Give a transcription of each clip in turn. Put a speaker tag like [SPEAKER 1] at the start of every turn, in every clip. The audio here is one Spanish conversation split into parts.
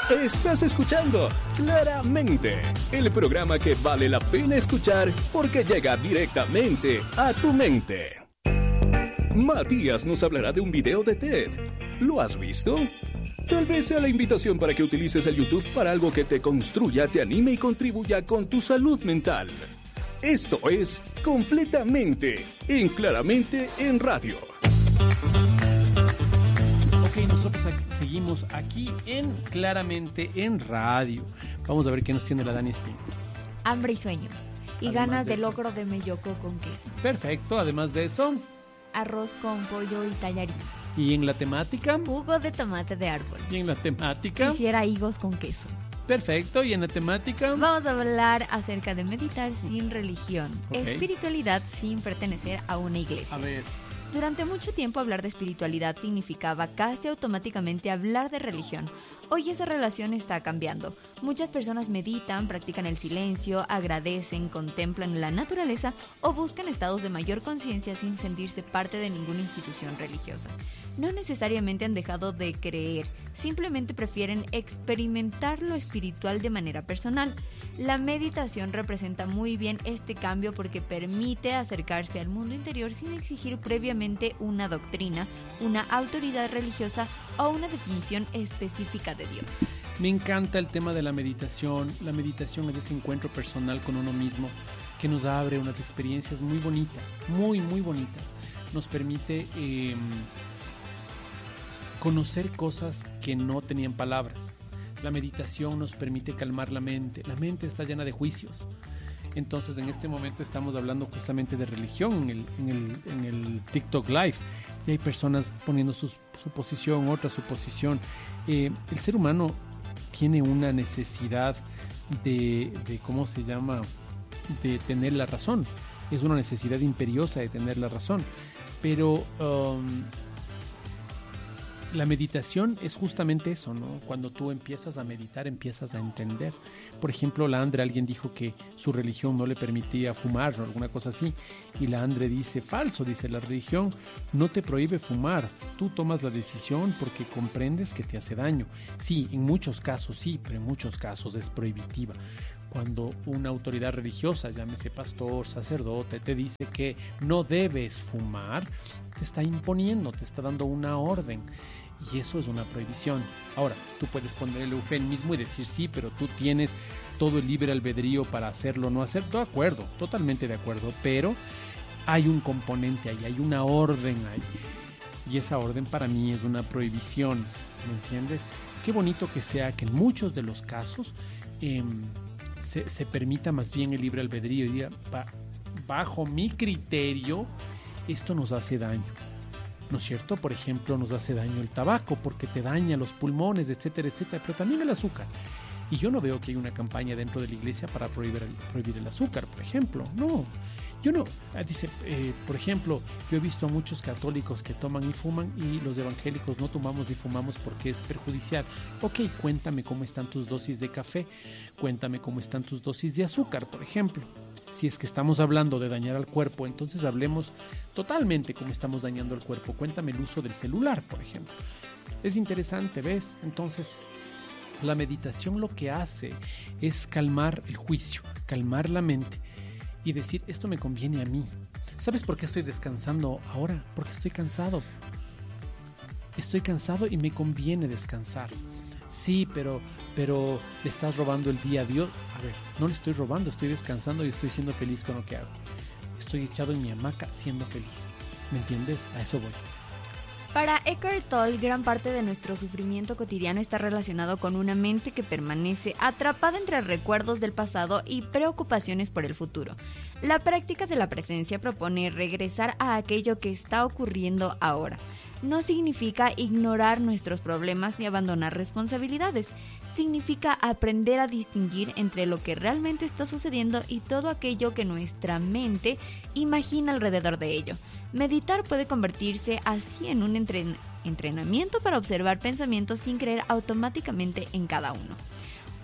[SPEAKER 1] Estás escuchando Claramente, el programa que vale la pena escuchar porque llega directamente a tu mente. Matías nos hablará de un video de TED. ¿Lo has visto? Tal vez sea la invitación para que utilices el YouTube para algo que te construya, te anime y contribuya con tu salud mental. Esto es Completamente en Claramente en Radio.
[SPEAKER 2] Ok, nosotros seguimos aquí en Claramente en Radio. Vamos a ver qué nos tiene la Dani Espino.
[SPEAKER 3] Hambre y sueño. Y
[SPEAKER 2] Además
[SPEAKER 3] ganas
[SPEAKER 2] de
[SPEAKER 3] de
[SPEAKER 2] eso.
[SPEAKER 3] locro de melloco con queso.
[SPEAKER 2] Perfecto, además de eso.
[SPEAKER 3] Arroz con pollo y tallarín.
[SPEAKER 2] Y en la temática.
[SPEAKER 3] Jugo de tomate de árbol.
[SPEAKER 2] Y en la temática.
[SPEAKER 3] Quisiera higos con queso.
[SPEAKER 2] Perfecto, y en la temática.
[SPEAKER 3] Vamos a hablar acerca de meditar sin religión.
[SPEAKER 2] Ok.
[SPEAKER 3] Espiritualidad sin pertenecer a una iglesia.
[SPEAKER 2] A ver.
[SPEAKER 3] Durante mucho tiempo hablar de espiritualidad significaba casi automáticamente hablar de religión. Hoy esa relación está cambiando. Muchas personas meditan, practican el silencio, agradecen, contemplan la naturaleza o buscan estados de mayor conciencia sin sentirse parte de ninguna institución religiosa. No necesariamente han dejado de creer, simplemente prefieren experimentar lo espiritual de manera personal. La meditación representa muy bien este cambio porque permite acercarse al mundo interior sin exigir previamente una doctrina, una autoridad religiosa o una definición específica de Dios.
[SPEAKER 2] Me encanta el tema de la meditación. La meditación es ese encuentro personal con uno mismo que nos abre unas experiencias muy bonitas, muy, muy bonitas. Nos permite conocer cosas que no tenían palabras. La meditación nos permite calmar la mente. La mente está llena de juicios. Entonces, en este momento estamos hablando justamente de religión en el TikTok Live. Y hay personas poniendo su posición, otra su posición. El ser humano tiene una necesidad de ¿cómo se llama? De tener la razón. Es una necesidad imperiosa de tener la razón. Pero la meditación es justamente eso, ¿no? Cuando tú empiezas a meditar, empiezas a entender. Por ejemplo, la Andre, alguien dijo que su religión no le permitía fumar o alguna cosa así. Y la Andre dice, falso, dice, la religión no te prohíbe fumar. Tú tomas la decisión porque comprendes que te hace daño. Sí, en muchos casos sí, pero en muchos casos es prohibitiva. Cuando una autoridad religiosa, llámese pastor, sacerdote, te dice que no debes fumar, te está imponiendo, te está dando una orden. Y eso es una prohibición. Ahora, tú puedes poner el eufemismo y decir sí, pero tú tienes todo el libre albedrío para hacerlo o no hacerlo. De acuerdo, totalmente de acuerdo, pero hay un componente ahí, hay una orden ahí. Y esa orden para mí es una prohibición, ¿me entiendes? Qué bonito que sea que en muchos de los casos se permita más bien el libre albedrío y diga, bajo mi criterio, esto nos hace daño. ¿No es cierto? Por ejemplo, nos hace daño el tabaco porque te daña los pulmones, etcétera, etcétera, pero también el azúcar. Y yo no veo que hay una campaña dentro de la iglesia para prohibir el azúcar, por ejemplo. No, yo no. Dice, por ejemplo, yo he visto a muchos católicos que toman y fuman y los evangélicos no tomamos ni fumamos porque es perjudicial. Ok, cuéntame cómo están tus dosis de café, cuéntame cómo están tus dosis de azúcar, por ejemplo. Si es que estamos hablando de dañar al cuerpo, entonces hablemos totalmente cómo estamos dañando al cuerpo. Cuéntame el uso del celular, por ejemplo. Es interesante, ¿ves? Entonces, la meditación lo que hace es calmar el juicio, calmar la mente y decir, esto me conviene a mí. ¿Sabes por qué estoy descansando ahora? Porque estoy cansado. Estoy cansado y me conviene descansar. Sí, pero le estás robando el día a Dios. A ver, no le estoy robando, estoy descansando y estoy siendo feliz con lo que hago. Estoy echado en mi hamaca siendo feliz. ¿Me entiendes? A eso voy.
[SPEAKER 3] Para Eckhart Tolle, gran parte de nuestro sufrimiento cotidiano está relacionado con una mente que permanece atrapada entre recuerdos del pasado y preocupaciones por el futuro. La práctica de la presencia propone regresar a aquello que está ocurriendo ahora. No significa ignorar nuestros problemas ni abandonar responsabilidades. Significa aprender a distinguir entre lo que realmente está sucediendo y todo aquello que nuestra mente imagina alrededor de ello. Meditar puede convertirse así en un entrenamiento para observar pensamientos sin creer automáticamente en cada uno.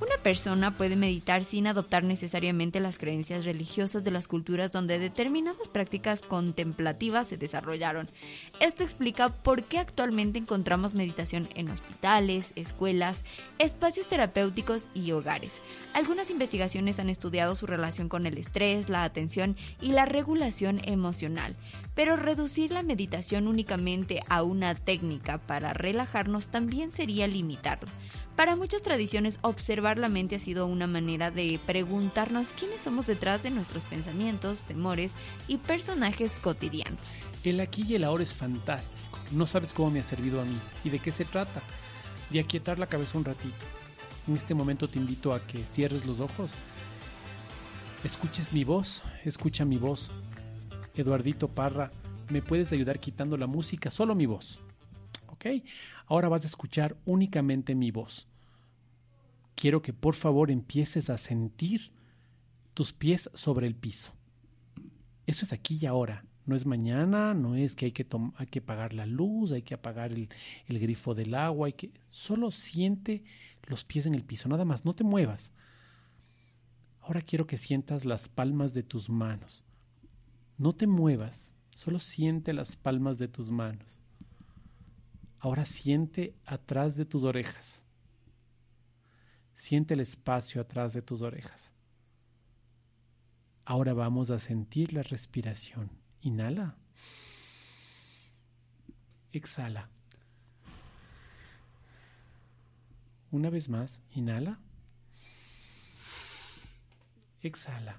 [SPEAKER 3] Una persona puede meditar sin adoptar necesariamente las creencias religiosas de las culturas donde determinadas prácticas contemplativas se desarrollaron. Esto explica por qué actualmente encontramos meditación en hospitales, escuelas, espacios terapéuticos y hogares. Algunas investigaciones han estudiado su relación con el estrés, la atención y la regulación emocional, pero reducir la meditación únicamente a una técnica para relajarnos también sería limitarla. Para muchas tradiciones, observar la mente ha sido una manera de preguntarnos quiénes somos detrás de nuestros pensamientos, temores y personajes cotidianos.
[SPEAKER 2] El aquí y el ahora es fantástico. No sabes cómo me ha servido a mí. ¿Y de qué se trata? De aquietar la cabeza un ratito. En este momento te invito a que cierres los ojos. Escuches mi voz. Escucha mi voz. Eduardito Parra, ¿me puedes ayudar quitando la música? Solo mi voz. ¿Ok? Ahora vas a escuchar únicamente mi voz. Quiero que por favor empieces a sentir tus pies sobre el piso. Eso es aquí y ahora. No es mañana, no es que hay que apagar la luz, hay que apagar el grifo del agua. Solo siente los pies en el piso, nada más, no te muevas. Ahora quiero que sientas las palmas de tus manos. No te muevas, solo siente las palmas de tus manos. Ahora siente atrás de tus orejas. Siente el espacio atrás de tus orejas. Ahora vamos a sentir la respiración. Inhala. Exhala. Una vez más, inhala. Exhala.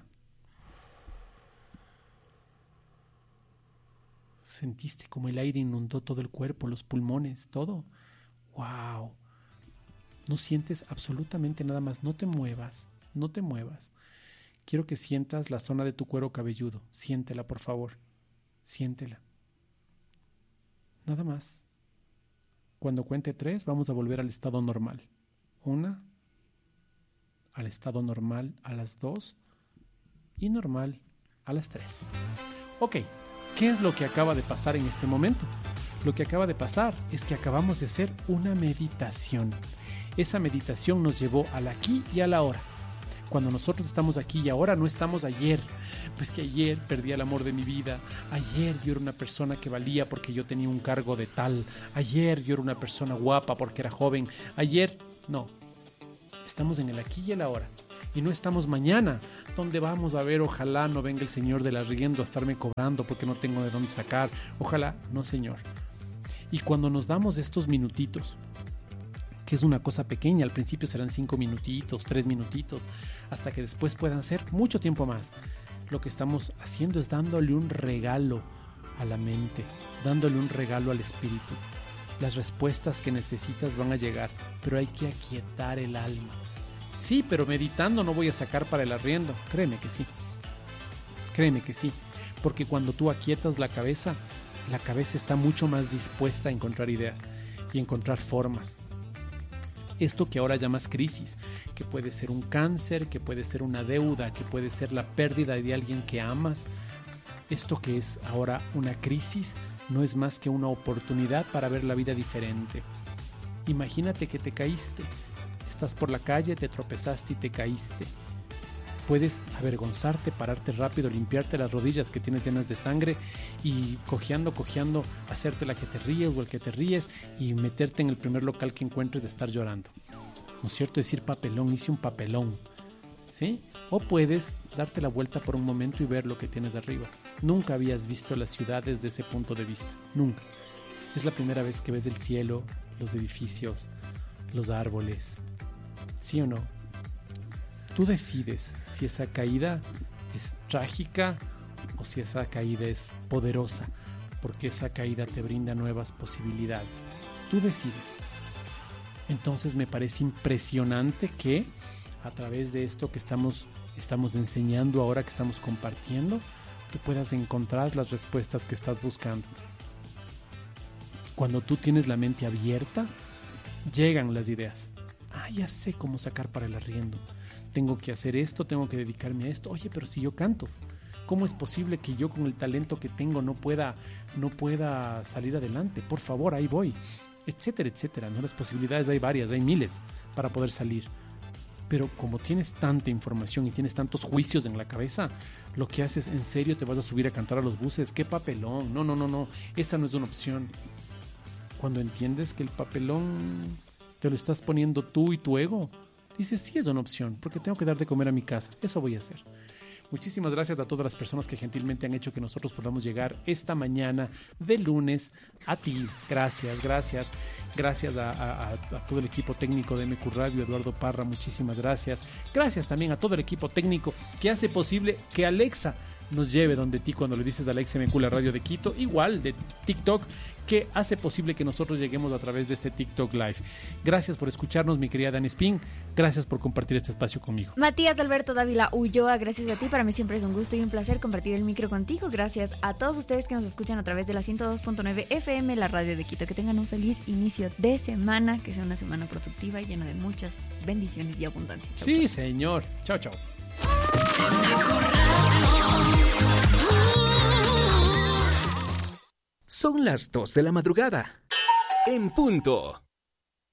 [SPEAKER 2] Sentiste como el aire inundó todo el cuerpo, los pulmones, todo. ¡Wow! No sientes absolutamente nada más. No te muevas, no te muevas. Quiero que sientas la zona de tu cuero cabelludo. Siéntela, por favor. Siéntela. Nada más. Cuando cuente 3, vamos a volver al estado normal. 1, al estado normal a las 2 y normal a las 3. Ok. ¿Qué es lo que acaba de pasar en este momento? Lo que acaba de pasar es que acabamos de hacer una meditación. Esa meditación nos llevó al aquí y a la ahora. Cuando nosotros estamos aquí y ahora, no estamos ayer. Pues que ayer perdí el amor de mi vida. Ayer yo era una persona que valía porque yo tenía un cargo de tal. Ayer yo era una persona guapa porque era joven. Ayer, no. Estamos en el aquí y el ahora. Y no estamos mañana, donde vamos a ver, ojalá no venga el señor del arriendo a estarme cobrando porque no tengo de dónde sacar. Ojalá, no señor. Y cuando nos damos estos minutitos, que es una cosa pequeña, al principio serán 5 minutitos, 3 minutitos, hasta que después puedan ser mucho tiempo más. Lo que estamos haciendo es dándole un regalo a la mente, dándole un regalo al espíritu. Las respuestas que necesitas van a llegar, pero hay que aquietar el alma. Sí, pero meditando no voy a sacar para el arriendo. Créeme que sí. Créeme que sí. Porque cuando tú aquietas la cabeza está mucho más dispuesta a encontrar ideas y encontrar formas. Esto que ahora llamas crisis, que puede ser un cáncer, que puede ser una deuda, que puede ser la pérdida de alguien que amas. Esto que es ahora una crisis no es más que una oportunidad para ver la vida diferente. Imagínate que te caíste. Estás por la calle, te tropezaste y te caíste. Puedes avergonzarte, pararte rápido, limpiarte las rodillas que tienes llenas de sangre y cojeando, hacerte la que te ríes o el que te ríes y meterte en el primer local que encuentres de estar llorando. ¿No es cierto? Decir papelón, hice un papelón. ¿Sí? O puedes darte la vuelta por un momento y ver lo que tienes arriba. Nunca habías visto la ciudad desde ese punto de vista. Nunca. Es la primera vez que ves el cielo, los edificios, los árboles. ¿Sí o no? Tú decides si esa caída es trágica o si esa caída es poderosa, porque esa caída te brinda nuevas posibilidades. Tú decides. Entonces me parece impresionante que a través de esto que estamos enseñando ahora, que estamos compartiendo, tú puedas encontrar las respuestas que estás buscando. Cuando tú tienes la mente abierta, llegan las ideas. Ya sé cómo sacar para el arriendo. Tengo que hacer esto, tengo que dedicarme a esto. Oye, pero si yo canto, ¿cómo es posible que yo con el talento que tengo no pueda salir adelante? Por favor, ahí voy. Etcétera, etcétera. ¿No? Las posibilidades hay varias, hay miles para poder salir. Pero como tienes tanta información y tienes tantos juicios en la cabeza, lo que haces, ¿en serio te vas a subir a cantar a los buses? ¡Qué papelón! No. Esa no es una opción. Cuando entiendes que el papelón te lo estás poniendo tú y tu ego, dices, sí es una opción, porque tengo que dar de comer a mi casa. Eso voy a hacer. Muchísimas gracias a todas las personas que gentilmente han hecho que nosotros podamos llegar esta mañana de lunes a ti. Gracias. Gracias a todo el equipo técnico de MQ Radio, Eduardo Parra, muchísimas gracias. Gracias también a todo el equipo técnico que hace posible que Alexa nos lleve donde ti cuando le dices Alexa MQ, la radio de Quito, igual de TikTok, que hace posible que nosotros lleguemos a través de este TikTok Live. Gracias por escucharnos, mi querida Dani Spin. Gracias por compartir este espacio conmigo.
[SPEAKER 3] Matías Alberto Dávila Ulloa, gracias a ti. Para mí siempre es un gusto y un placer compartir el micro contigo. Gracias a todos ustedes que nos escuchan a través de la 102.9 FM, la radio de Quito. Que tengan un feliz inicio de semana, que sea una semana productiva y llena de muchas bendiciones y abundancia. Chau,
[SPEAKER 2] sí,
[SPEAKER 3] chau.
[SPEAKER 2] señor. Chao.
[SPEAKER 1] Son las 2 de la madrugada. En punto.